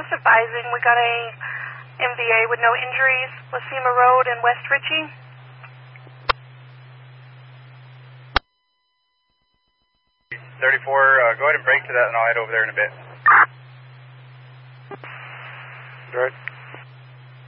just advising we got a MVA with no injuries, Lacima Road in West Ritchie. 34, go ahead and break to that and I'll head over there in a bit. Right.